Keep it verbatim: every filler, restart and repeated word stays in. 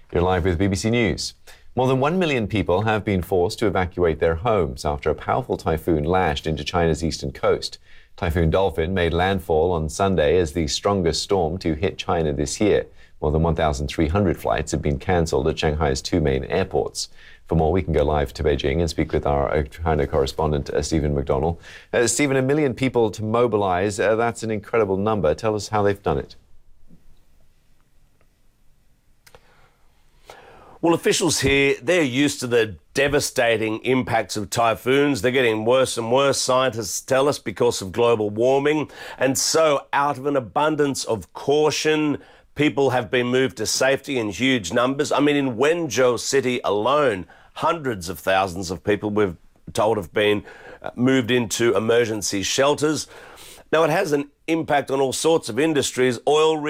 You're live with B B C News. More than one million people have been forced to evacuate their homes after a powerful typhoon lashed into China's eastern coast. Typhoon Dolphin made landfall on Sunday as the strongest storm to hit China this year. More than one thousand three hundred flights have been cancelled at Shanghai's two main airports. For more, we can go live to Beijing and speak with our China correspondent, uh, Stephen McDonnell. Uh, Stephen, a million people to mobilize, uh, that's an incredible number. Tell us how they've done it. Well, officials here, they're used to the devastating impacts of typhoons. They're getting worse and worse, scientists tell us, because of global warming. And so, out of an abundance of caution, people have been moved to safety in huge numbers. I mean, in Wenzhou City alone, hundreds of thousands of people, we've told, have been moved into emergency shelters. Now, it has an impact on all sorts of industries. Oil